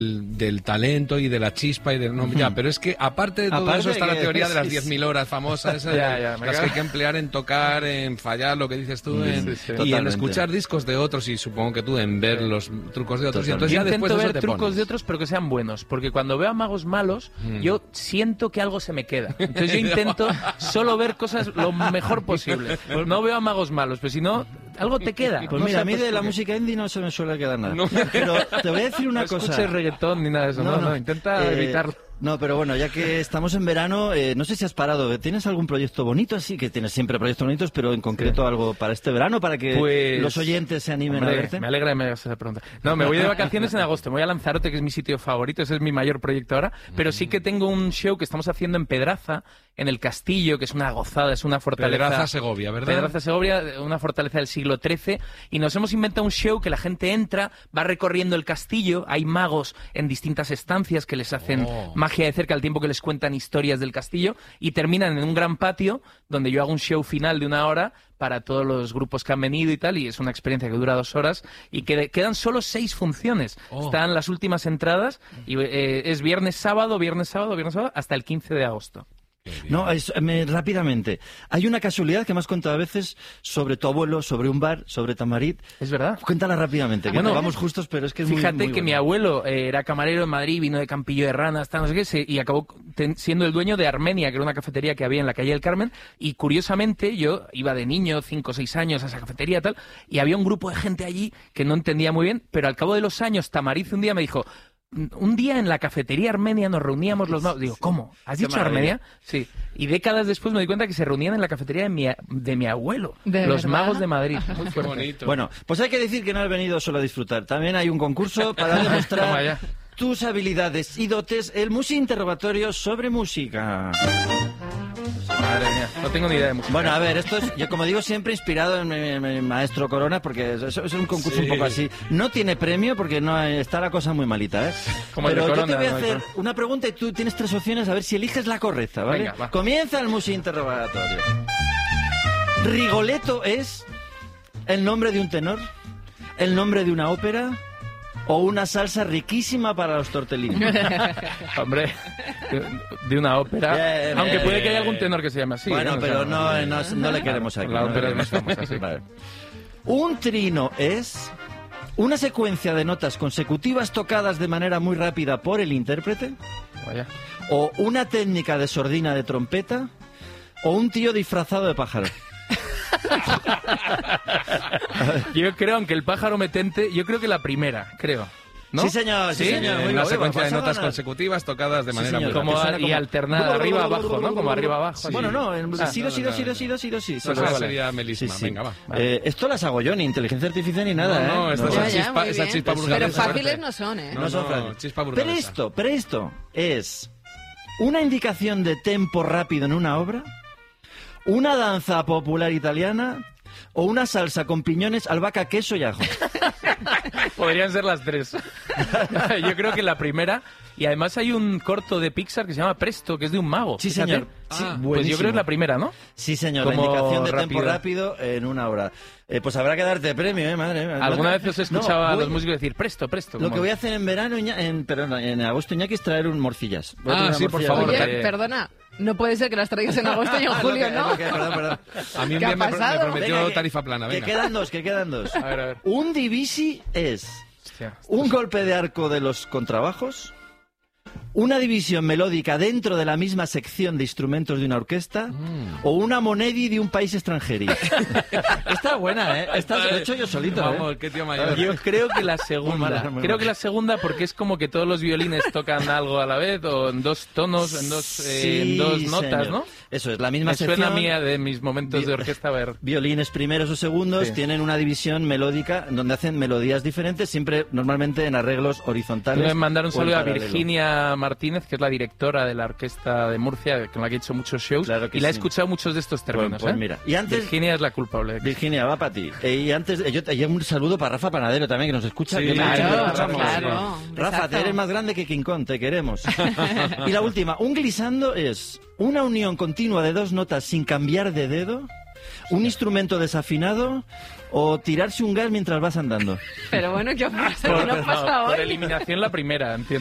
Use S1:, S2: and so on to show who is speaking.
S1: del talento y de la chispa y del no, ya, pero es que aparte de todo eso está la teoría de las 10.000 horas famosa, esa las que hay que emplear en tocar, en fallar, lo que dices tú, y en escuchar discos de otros, y supongo que tú en ver los trucos de otros. Y entonces
S2: yo
S1: ya después
S2: intento
S1: eso
S2: ver trucos de otros, pero que sean buenos, porque cuando veo a magos malos, yo siento que algo se me queda. Entonces yo intento solo ver cosas lo mejor posible. No veo a magos malos, pero si no, algo te queda.
S3: Pues mira, a mí de la música indie no se me suele quedar nada. Pero te voy a decir una cosa.
S2: No escuches reggaetón ni nada de eso, no, intenta evitarlo.
S3: No, pero bueno, ya que estamos en verano, no sé si has parado. ¿Tienes algún proyecto bonito así? Que tienes siempre proyectos bonitos, pero en concreto algo para este verano, para que los oyentes se animen a verte.
S2: Me alegra que me hagas esa pregunta. No, me voy de vacaciones en agosto. Me voy a Lanzarote, que es mi sitio favorito. Ese es mi mayor proyecto ahora. Pero sí que tengo un show que estamos haciendo en Pedraza, en el Castillo, que es una gozada, es una fortaleza.
S1: Pedraza, Segovia, ¿verdad?
S2: Pedraza, Segovia, una fortaleza del siglo XIII. Y nos hemos inventado un show que la gente entra, va recorriendo el castillo. Hay magos en distintas estancias que les hacen magia de cerca al tiempo que les cuentan historias del castillo, y terminan en un gran patio donde yo hago un show final de 1 hora para todos los grupos que han venido y tal, y es una experiencia que dura 2 horas, y quedan solo 6 funciones. Están las últimas entradas, y es viernes, sábado, hasta el 15 de agosto.
S3: No, rápidamente. Hay una casualidad que me has contado a veces sobre tu abuelo, sobre un bar, sobre Tamarit.
S2: Es verdad.
S3: Cuéntala rápidamente, que bueno, vamos justos, pero es que es
S2: fíjate
S3: muy
S2: que
S3: bueno.
S2: Mi abuelo era camarero en Madrid, vino de Campillo de Rana, hasta no sé qué, y acabó siendo el dueño de Armenia, que era una cafetería que había en la calle del Carmen, y curiosamente yo iba de niño, 5 o 6 años, a esa cafetería y tal, y había un grupo de gente allí que no entendía muy bien, pero al cabo de los años Tamarit un día me dijo: un día en la cafetería armenia nos reuníamos los magos. Digo, ¿cómo? ¿Has dicho Armenia? Sí. Y décadas después me di cuenta que se reunían en la cafetería de mi abuelo, los magos de Madrid. Muy bonito.
S3: Bueno, pues hay que decir que no has venido solo a disfrutar. También hay un concurso para demostrar tus habilidades y dotes, el Musi Interrogatorio sobre música.
S2: Madre mía, no tengo ni idea de música.
S3: Bueno, a ver, esto es, yo como digo, siempre inspirado en mi maestro Corona, porque es un concurso un poco así. No tiene premio porque no está la cosa muy malita, ¿eh?
S2: Como
S3: pero
S2: Corona,
S3: yo te voy a hacer una pregunta y tú tienes 3 opciones, a ver si eliges la correcta, ¿vale?
S2: Venga, va.
S3: Comienza el Musi Interrogatorio. ¿Rigoletto es el nombre de un tenor, el nombre de una ópera o una salsa riquísima para los tortellini?
S2: Hombre, de una ópera. Aunque puede que haya algún tenor que se llame así.
S3: Bueno, pero no le queremos aquí.
S2: La ópera es más famosa, sí.
S3: Vale. Un trino es una secuencia de notas consecutivas tocadas de manera muy rápida por el intérprete.
S2: Vaya.
S3: O una técnica de sordina de trompeta. O un tío disfrazado de pájaro.
S2: Yo creo, aunque el pájaro me tente, yo creo que la primera, creo. ¿No?
S3: Sí, señor, sí, señor.
S1: Una secuencia de notas consecutivas tocadas de manera muy
S2: rápida. Y alternada, arriba abajo, ¿no? Como arriba abajo.
S3: Sí. Bueno, no, sí.
S1: Esa sería melisma, venga, va.
S3: Esto las hago yo, ni inteligencia artificial ni nada,
S1: No, esa chispa burgalesa.
S4: Pero fáciles no son, ¿eh?
S3: No son fáciles.
S1: Chispa burgalesa.
S3: Pero esto es una indicación de tempo rápido en una obra, una danza popular italiana o una salsa con piñones, albahaca, queso y ajo.
S2: Podrían ser las 3. Yo creo que la primera. Y además hay un corto de Pixar que se llama Presto, que es de un mago.
S3: Sí, señor.
S2: Sí, pues yo creo que es la primera, ¿no?
S3: Sí, señor.
S2: Como
S3: la indicación de
S2: rápido.
S3: tempo rápido en una hora. Pues habrá que darte premio, madre mía.
S2: ¿Alguna vez os he escuchado a los músicos decir presto?
S3: Lo que voy a hacer en verano, en agosto, Iñaki, es traer un morcillas.
S1: Sí, por favor.
S4: Oye, perdona. No puede ser que las traigas en agosto y en julio, ¿no?
S3: Perdón.
S1: A mí un día me prometió tarifa plana, venga.
S3: Que quedan dos.
S2: A ver.
S3: Un divisi es un golpe de arco de los contrabajos, una división melódica dentro de la misma sección de instrumentos de una orquesta o una monedi de un país extranjero. Está buena, ¿eh? De hecho yo solito,
S1: Vamos, qué tío mayor.
S2: Yo creo que la segunda.
S3: Creo
S2: que la segunda porque es como que todos los violines tocan algo a la vez o en 2 tonos, en dos notas,
S3: señor.
S2: ¿no?
S3: Eso es, la misma
S2: Me
S3: sección.
S2: suena a mí de mis momentos de orquesta, a ver.
S3: Violines primeros o segundos tienen una división melódica donde hacen melodías diferentes, siempre normalmente en arreglos horizontales.
S2: Quiero mandar un saludo a Virginia Martínez, que es la directora de la Orquesta de Murcia, con la que he hecho muchos shows, y la he escuchado muchos de estos términos.
S3: Pues mira. Y antes,
S2: Virginia es la culpable.
S3: Virginia, va para ti. Y antes, yo un saludo para Rafa Panadero también, que nos escucha.
S1: Sí,
S4: claro.
S3: Rafa, te eres más grande que King Kong, te queremos. Y la última, un glissando es una unión continua de 2 notas sin cambiar de dedo, ¿Un instrumento desafinado o tirarse un gas mientras vas andando?
S4: Pero bueno, ¿qué os pasa? ¿Qué nos pasa hoy?
S2: Por eliminación la primera, entiendo.